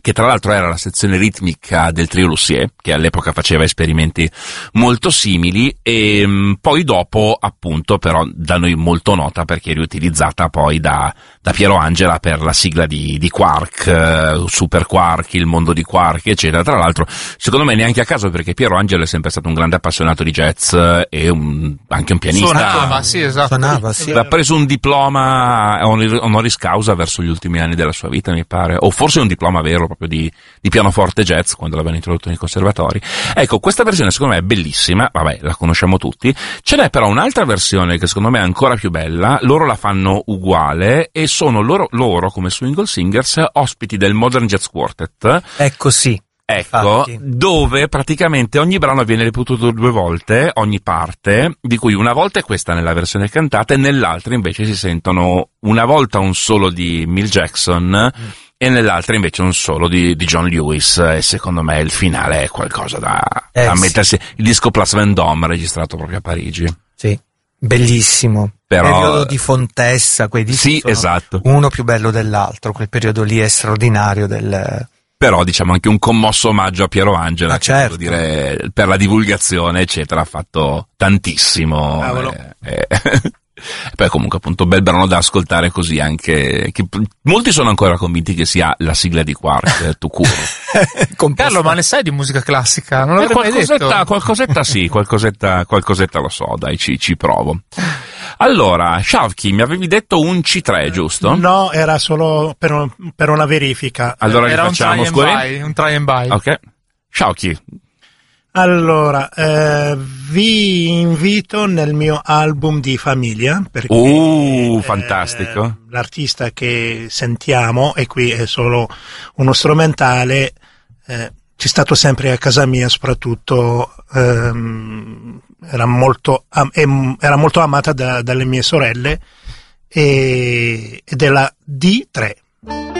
che tra l'altro era la sezione ritmica del trio Lussier, che all'epoca faceva esperimenti molto simili, e poi dopo appunto però da noi molto nota perché è riutilizzata poi da Piero Angela per la sigla di Quark, Super Quark, il mondo di Quark, eccetera. Tra l'altro secondo me neanche a caso, perché Piero Angela è sempre stato un grande appassionato di jazz e anche un pianista. Suonava, sì, esatto. Suonava, sì. Ha preso un diploma honoris causa verso gli ultimi anni della sua vita, mi pare, o forse un diploma vero proprio di pianoforte jazz quando l'avevano introdotto nei conservatori. Ecco, questa versione secondo me è bellissima, vabbè, la conosciamo tutti. Ce n'è però un'altra versione che secondo me è ancora più bella, loro la fanno uguale e sono loro come Swingle Singers ospiti del Modern Jazz Quartet. Ecco, sì. Ecco, infatti, dove praticamente ogni brano viene ripetuto 2 volte, ogni parte, di cui una volta è questa nella versione cantata e nell'altra invece si sentono una volta un solo di Milt Jackson e nell'altra invece un solo di John Lewis, e secondo me il finale è qualcosa da mettersi. Il disco Place Vendôme registrato proprio a Parigi. Sì, bellissimo. Però, periodo di Fontessa, quei dischi sì, sono esatto. uno più bello dell'altro, quel periodo lì è straordinario Però diciamo anche un commosso omaggio a Piero Angela, che certo. devo dire, per la divulgazione eccetera ha fatto tantissimo. Poi comunque appunto bel brano da ascoltare così, anche che molti sono ancora convinti che sia la sigla di Quark, Tukuro. Carlo, ma ne sai di musica classica? Non l'avrei mai detto. Qualcosetta sì, qualcosetta lo so, dai, ci provo. Allora, Shavki, mi avevi detto un C3, giusto? No, era solo per una verifica. Allora era rifacciamo, un try and buy. Ok. Shavki. Allora, vi invito nel mio album di famiglia, perché fantastico. L'artista che sentiamo, e qui è solo uno strumentale, c'è stato sempre a casa mia, soprattutto era molto amata dalle mie sorelle, ed è la D3.